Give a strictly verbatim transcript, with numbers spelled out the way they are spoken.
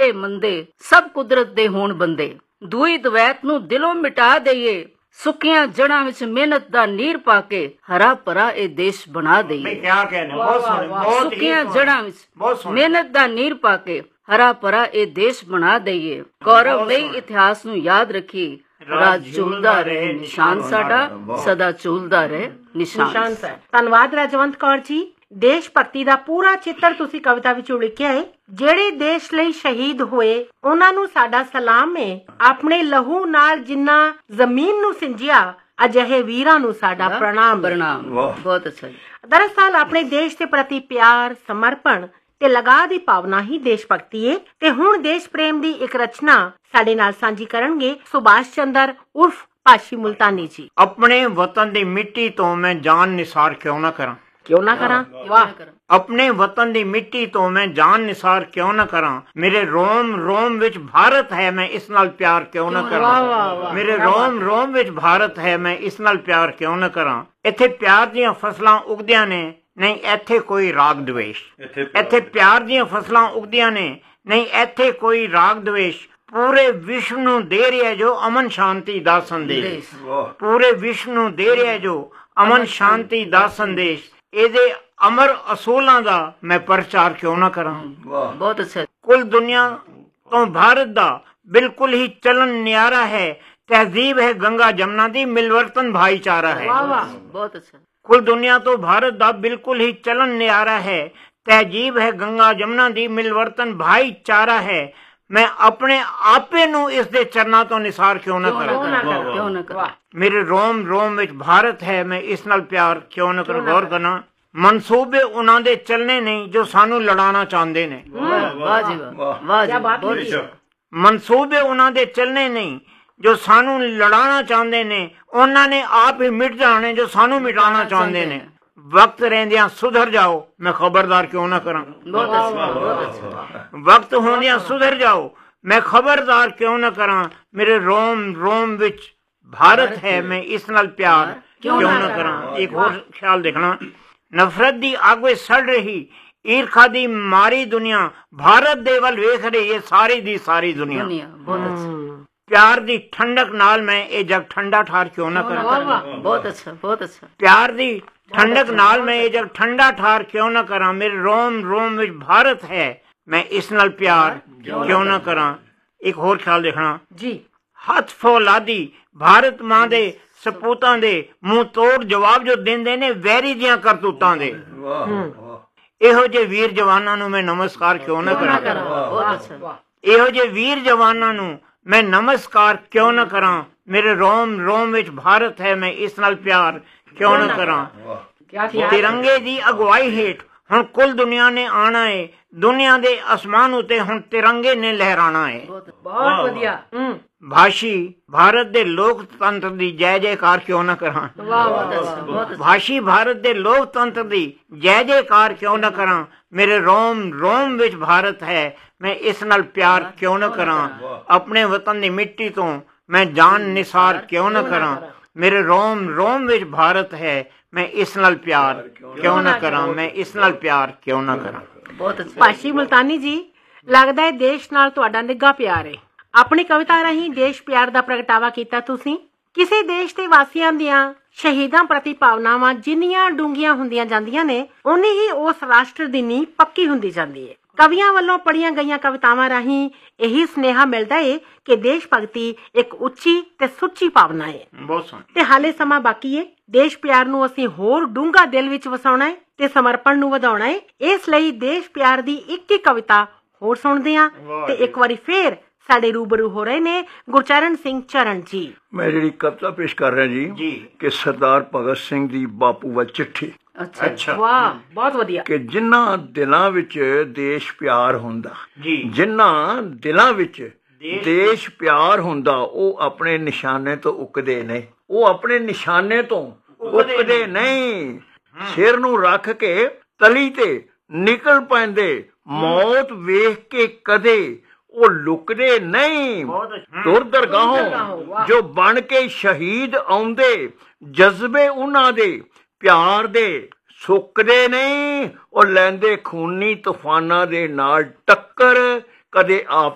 ਚੰਗੇ ਮੰਦੇ ਸਭ ਕੁਦਰਤ ਦੇ ਹੋਣ ਬੰਦੇ। ਦੂਈ ਦਵੈਤ ਨੂੰ ਦਿਲੋਂ ਮਿਟਾ ਦਈਏ, ਸੁੱਕੀਆਂ ਜੜਾਂ ਵਿੱਚ ਮਿਹਨਤ ਦਾ ਨੀਰ ਪਾ ਕੇ ਹਰਾ ਭਰਾ ਇਹ ਦੇਸ਼ ਬਣਾ ਦਈਏ। ਸੁੱਕੀਆਂ ਜੜਾਂ ਵਿੱਚ ਮਿਹਨਤ ਦਾ ਨੀਰ ਪਾ ਕੇ ਹਰਾ ਭਰਾ ਇਹ ਦੇਸ਼ ਬਣਾ ਦਈਏ। ਗੌਰਵਮਈ ਇਤਿਹਾਸ ਨੂੰ ਯਾਦ ਰੱਖੀਏ, ਰਾਜ ਝੂਲਦਾ ਰਹੇ ਨਿਸ਼ਾਨ ਸਾਡਾ, ਸਦਾ ਝੂਲਦਾ ਰਹੇ ਨਿਸ਼ਾਨ। ਧੰਨਵਾਦ ਰਾਜਵੰਤ ਕੌਰ ਜੀ। ਦੇਸ਼ ਭਗਤੀ ਦਾ ਪੂਰਾ ਚਿੱਤਰ ਤੁਸੀਂ ਕਵਿਤਾ ਵਿੱਚ ਉਲੀਕਿਆ ਹੈ। ਜਿਹੜੇ ਦੇਸ਼ ਲਈ ਸ਼ਹੀਦ ਹੋਏ ਉਹਨਾਂ ਨੂੰ ਸਾਡਾ ਸਲਾਮ ਹੈ। ਆਪਣੇ ਲਹੂ ਨਾਲ ਜਿੰਨਾ ਜ਼ਮੀਨ ਨੂੰ ਸਿੰਜਿਆ, ਅਜਿਹੇ ਵੀਰਾਂ ਨੂੰ ਸਾਡਾ ਪ੍ਰਣਾਮ ਪ੍ਰਣਾਮ। ਬਹੁਤ ਅੱਛਾ। ਦਰਅਸਲ ਆਪਣੇ ਦੇਸ਼ ਦੇ ਪ੍ਰਤੀ ਪਿਆਰ, ਸਮਰਪਣ ਤੇ ਲਗਾਅ ਦੀ ਭਾਵਨਾ ਹੀ ਦੇਸ਼ ਭਗਤੀ ਹੈ। ਤੇ ਹੁਣ ਦੇਸ਼ ਪ੍ਰੇਮ ਦੀ ਇੱਕ ਰਚਨਾ ਸਾਡੇ ਨਾਲ ਸਾਂਝੀ ਕਰਨਗੇ ਸੁਭਾਸ਼ ਚੰਦਰ ਉਰਫ ਪਾਸ਼ੀ ਮੁਲਤਾਨੀ ਜੀ। ਆਪਣੇ ਵਤਨ ਦੀ ਮਿੱਟੀ ਤੋਂ ਮੈਂ ਜਾਨ ਨਿਸਾਰ ਕਿਉਂ ਨਾ ਕਰਾਂ, ਕਿਉਂ ਨਾ ਕਰਾਂ। ਵਾਹ। ਆਪਣੇ ਵਤਨ ਦੀ ਮਿੱਟੀ ਤੋਂ ਮੈਂ ਜਾਨ ਨਿਸਾਰ ਕਿਉਂ ਨਾ ਕਰਾਂ, ਮੇਰੇ ਰੋਮ ਰੋਮ ਵਿੱਚ ਭਾਰਤ ਹੈ ਮੈਂ ਇਸ ਨਾਲ ਪਿਆਰ ਕਿਉਂ ਨਾ ਕਰਾਂ, ਮੇਰੇ ਰੋਮ ਰੋਮ ਵਿੱਚ ਭਾਰਤ ਹੈ ਮੈਂ ਇਸ ਨਾਲ ਪਿਆਰ ਕਿਉਂ ਨਾ ਕਰਾਂ। ਇੱਥੇ ਪਿਆਰ ਦੀਆਂ ਫਸਲਾਂ ਉਗਦੀਆਂ ਨੇ, ਨਹੀਂ ਇੱਥੇ ਕੋਈ ਰਾਗ ਦਵੇਸ਼। ਇੱਥੇ ਪਿਆਰ ਦੀਆਂ ਫਸਲਾਂ ਉਗਦੀਆਂ ਨੇ, ਨਹੀਂ ਇੱਥੇ ਕੋਈ ਰਾਗ ਦਵੇਸ਼। ਪੂਰੇ ਵਿਸ਼ਵ ਨੂੰ ਦੇ ਰਿਹਾ ਜੋ ਅਮਨ ਸ਼ਾਂਤੀ ਦਾ ਸੰਦੇਸ਼, ਪੂਰੇ ਵਿਸ਼ਵ ਨੂੰ ਦੇ ਰਿਹਾ ਜੋ ਅਮਨ ਸ਼ਾਂਤੀ ਦਾ ਸੰਦੇਸ਼। ਇਹਦੇ ਅਮਰ ਅਸੂਲਾਂ ਦਾ ਮੈਂ ਪ੍ਰਚਾਰ ਕਿਉਂ ਨਾ ਕਰਾਂ। ਬਹੁਤ ਅੱਛਾ। ਕੁੱਲ ਦੁਨੀਆ ਤੋਂ ਭਾਰਤ ਦਾ ਬਿਲਕੁਲ ਹੀ ਚਲਨ ਨਿਆਰਾ ਹੈ, ਤਹਿਜ਼ੀਬ ਹੈ ਗੰਗਾ ਜਮਨਾ ਦੀ, ਮਿਲਵਰਤਨ ਭਾਈਚਾਰਾ ਹੈ। ਬਹੁਤ ਅੱਛਾ। ਕੁੱਲ ਦੁਨੀਆ ਤੋਂ ਭਾਰਤ ਦਾ ਬਿਲਕੁਲ ਹੀ ਚਲਨ ਨਿਆਰਾ ਹੈ, ਤਹਿਜ਼ੀਬ ਹੈ ਗੰਗਾ ਜਮਨਾ ਦੀ, ਮਿਲਵਰਤਨ ਭਾਈਚਾਰਾ ਹੈ। ਮੈਂ ਆਪਣੇ ਆਪੇ ਨੂੰ ਇਸ ਦੇ ਚਰਨਾਂ ਤੋਂ ਨਿਸਾਰ ਕਿਉਂ ਨਾ ਕਰਾਂ। ਮੇਰੇ ਰੋਮ ਰੋਮ ਵਿੱਚ ਭਾਰਤ ਹੈ ਮੈਂ ਇਸ ਨਾਲ ਪਿਆਰ ਕਿਉਂ ਨਾ ਕਰਾਂ। ਗੌਰ ਕਰਨਾ, ਮਨਸੂਬੇ ਉਹਨਾਂ ਦੇ ਚੱਲਣੇ ਨਹੀਂ ਜੋ ਸਾਨੂੰ ਲੜਾਉਣਾ ਚਾਹੁੰਦੇ ਨੇ। ਵਾਹ ਜੀ ਵਾਹ, ਵਾਹ ਜੀ। ਮਨਸੂਬੇ ਉਹਨਾਂ ਦੇ ਚੱਲਣੇ ਨਹੀਂ ਜੋ ਸਾਨੂੰ ਲੜਾਉਣਾ ਚਾਹੁੰਦੇ ਨੇ, ਉਹਨਾਂ ਨੇ ਆਪ ਹੀ ਮਿਟ ਜਾਣੇ ਜੋ ਸਾਨੂੰ ਮਿਟਾਉਣਾ ਚਾਹੁੰਦੇ ਨੇ। ਵਕਤ ਰਹਿੰਦਿਆਂ ਸੁਧਰ ਜਾਓ, ਮੈਂ ਖਬਰਦਾਰ ਕਿਉਂ ਨਾ ਕਰਾਂ। ਵਕਤ ਹੁੰਦਿਆਂ ਸੁਧਰ ਜਾਓ, ਮੈਂ ਖਬਰਦਾਰ ਕਿਉਂ ਨਾ ਕਰਾਂ। ਮੇਰੇ ਰੋਮ ਰੋਮ ਵਿੱਚ ਭਾਰਤ ਹੈ ਮੈਂ ਇਸ ਨਾਲ ਪਿਆਰ ਕਿਉਂ ਨਾ ਕਰਾਂ। ਇੱਕ ਹੋਰ ਖਿਆਲ ਦੇਖਣਾ, ਨਫ਼ਰਤ ਦੀ ਅੱਗ ਵਿੱਚ ਸੜ ਰਹੀ, ਈਰਖਾ ਦੀ ਮਾਰੀ ਦੁਨੀਆ, ਭਾਰਤ ਦੇ ਵੱਲ ਵੇਖ ਰਹੀ ਹੈ ਸਾਰੀ ਦੀ ਸਾਰੀ ਦੁਨੀਆ। ਪਿਆਰ ਦੀ ਠੰਡਕ ਨਾਲ ਮੈਂ ਇਹ ਜਗ ਠੰਡਾ ਠਾਰ ਕਿਉਂ ਨਾ ਕਰਾਂ। ਬਹੁਤ ਅੱਛਾ, ਬਹੁਤ ਅੱਛਾ। ਪਿਆਰ ਦੀ ਠੰਡਕ ਨਾਲ ਮੈਂ ਇਹ ਜਗ ਠੰਡਾ ਠਾਰ ਕਿਉਂ ਨਾ ਕਰਾਂ। ਮੇਰੇ ਰੋਮ ਰੋਮ ਵਿੱਚ ਭਾਰਤ ਹੈ ਮੈਂ ਇਸ ਨਾਲ ਪਿਆਰ ਕਿਉਂ ਨਾ ਕਰਾਂ। ਇੱਕ ਹੋਰ ਖਿਆਲ ਦੇਖਣਾ ਜੀ, ਹੱਥ ਫੌਲਾਦੀ ਭਾਰਤ ਮਾਂ ਦੇ ਸਪੂਤਾਂ ਦੇ ਮੂੰਹ ਤੋੜ ਜਵਾਬ ਜੋ ਦਿੰਦੇ ਨੇ ਵੈਰੀ ਦੀਆਂ ਕਰਤੂਤਾਂ ਦੇ। ਇਹੋ ਜਿਹੇ ਵੀਰ ਜਵਾਨਾਂ ਨੂੰ ਮੈਂ ਨਮਸਕਾਰ ਕਿਉਂ ਨਾ ਕਰਾਂ। ਇਹੋ ਜਿਹੇ ਵੀਰ ਜਵਾਨਾਂ ਨੂੰ ਮੈਂ ਨਮਸਕਾਰ ਕਿਉਂ ਨਾ ਕਰਾਂ। ਮੇਰੇ ਰੋਮ ਰੋਮ ਵਿੱਚ ਭਾਰਤ ਹੈ ਮੈਂ ਇਸ ਨਾਲ ਪਿਆਰ ਕਿਉਂ ਨਾ ਕਰਾਂ। ਤਿਰੰਗੇ ਦੀ ਅਗਵਾਈ ਹੇਠ ਹੁਣ ਕੁੱਲ ਦੁਨੀਆ ਨੇ ਆਣਾ ਹੈ, ਦੁਨੀਆ ਦੇ ਅਸਮਾਨ ਉਤੇ ਹੁਣ ਤਿਰੰਗੇ ਨੇ ਲਹਿਰਾਣਾ ਹੈ। ਬਹੁਤ ਵਧੀਆ। ਭਾਸ਼ੀ ਭਾਰਤ ਦੇ ਲੋਕਤੰਤਰ ਦੀ ਜੈ ਜੈਕਾਰ ਕਿਉਂ ਨਾ ਕਰਾਂ। ਭਾਸ਼ੀ ਭਾਰਤ ਦੇ ਲੋਕਤੰਤਰ ਦੀ ਜੈ ਜੈਕਾਰ ਕਿਉਂ ਨਾ ਕਰਾਂ। ਮੇਰੇ ਰੋਮ ਰੋਮ ਵਿੱਚ ਭਾਰਤ ਹੈ ਮੈਂ ਇਸ ਨਾਲ ਪਿਆਰ ਕਿਉਂ ਨਾ ਕਰਾਂ। ਆਪਣੇ ਵਤਨ ਦੀ ਮਿੱਟੀ ਤੋਂ ਮੈਂ ਜਾਨ ਨਿਸਾਰ ਕਿਉਂ ਨਾ ਕਰਾਂ। ਮੇਰੇ ਰੋਮ ਰੋਮ ਵਿੱਚ ਭਾਰਤ ਹੈ ਮੈਂ ਇਸ ਨਾਲ ਪਿਆਰ ਕਿਉਂ ਨਾ ਕਰਾਂ। ਮੈਂ ਇਸ ਨਾਲ ਪਿਆਰ ਕਿਉਂ ਨਾ ਕਰਾਂ। ਪਾਸ਼ੀ ਮੁਲਤਾਨੀ ਜੀ, ਲੱਗਦਾ ਹੈ ਦੇਸ਼ ਨਾਲ ਤੁਹਾਡਾ ਨਿੱਘਾ ਪਿਆਰ ਹੈ। ਆਪਣੀ ਕਵਿਤਾ ਰਾਹੀਂ ਦੇਸ਼ ਪਿਆਰ ਦਾ ਪ੍ਰਗਟਾਵਾ ਕੀਤਾ ਤੁਸੀਂ। ਕਿਸੇ ਦੇਸ਼ ਦੇ ਵਾਸੀਆਂ ਦੀਆਂ ਸ਼ਹੀਦਾਂ ਪ੍ਰਤੀ ਭਾਵਨਾਵਾਂ ਜਿੰਨੀਆਂ ਡੂੰਘੀਆਂ ਹੁੰਦੀਆਂ ਜਾਂਦੀਆਂ ਨੇ, ਉਨੀ ਹੀ ਉਸ ਰਾਸ਼ਟਰ ਦੀ ਨੀਂਹ ਪੱਕੀ ਹੁੰਦੀ ਜਾਂਦੀ ਹੈ। ਕਵੀਆਂ ਵੱਲੋਂ ਪੜ੍ਹੀਆਂ ਗਈਆਂ ਕਵਿਤਾਵਾਂ ਰਾਹੀਂ ਇਹੀ ਸੁਨੇਹਾ ਮਿਲਦਾ ਹੈ ਕਿ ਦੇਸ਼ ਭਗਤੀ ਇੱਕ ਉੱਚੀ ਤੇ ਸੁੱਚੀ ਭਾਵਨਾ ਹੈ ਤੇ ਹਾਲੇ ਸਮਾਂ ਬਾਕੀ ਹੈ। ਦੇਸ਼ ਪਿਆਰ ਨੂੰ ਅਸੀਂ ਹੋਰ ਡੂੰਘਾ ਦਿਲ ਵਿੱਚ ਵਸਾਉਣਾ ਹੈ ਤੇ ਸਮਰਪਣ ਨੂੰ ਵਧਾਉਣਾ ਹੈ। ਇਸ ਲਈ ਦੇਸ਼ ਪਿਆਰ ਦੀ ਇੱਕ ਹੀ ਕਵਿਤਾ ਹੋਰ ਸੁਣਦੇ ਹਾਂ ਤੇ ਇੱਕ ਵਾਰੀ ਫੇਰ ਸਾਡੇ ਰੂਬਰੂ ਹੋ ਰਹੇ ਨੇ ਗੁਰਚਰਨ ਸਿੰਘ ਚਰਨ ਜੀ। ਮੈਂ ਜਿਹੜੀ ਕਵਿਤਾ ਪੇਸ਼ ਕਰ ਰਿਹਾ ਜੀ ਕਿ ਸਰਦਾਰ ਭਗਤ ਸਿੰਘ ਦੀ ਬਾਪੂ ਵੱਲ ਚਿੱਠੀ। ਅੱਛਾ, ਵਾਹ, ਬਹੁਤ ਵਧੀਆ। ਕਿ ਜਿਨ੍ਹਾਂ ਦਿਲਾਂ ਵਿੱਚ ਦੇਸ਼ ਪਿਆਰ ਹੁੰਦਾ, ਜਿਨ੍ਹਾਂ ਦਿਲਾਂ ਵਿੱਚ ਦੇਸ਼ ਪਿਆਰ ਹੁੰਦਾ, ਉਹ ਆਪਣੇ ਨਿਸ਼ਾਨੇ ਤੋਂ ਉੱਕਦੇ ਨੇ। ਉਹ ਆਪਣੇ ਨਿਸ਼ਾਨੇ ਤੋਂ ਉੱਕਦੇ ਨਹੀਂ। ਸਿਰ ਨੂੰ ਰੱਖ ਕੇ ਤਲੀ ਤੇ ਨਿਕਲ ਪੈਂਦੇ, ਮੌਤ ਵੇਖ ਕੇ ਕਦੇ ਉਹ ਲੁਕਦੇ ਨਹੀਂ। ਤੁਰ ਦਰਗਾਹੋਂ ਜੋ ਬਣ ਕੇ ਸ਼ਹੀਦ ਆਉਂਦੇ, ਜਜ਼ਬੇ ਉਹਨਾਂ ਦੇ ਪਿਆਰ ਦੇ ਸੁੱਕਦੇ ਨਹੀਂ। ਉਹ ਲੈਂਦੇ ਖੂਨੀ ਤੂਫਾਨਾਂ ਦੇ ਨਾਲ ਟੱਕਰ, ਕਦੇ ਆਪ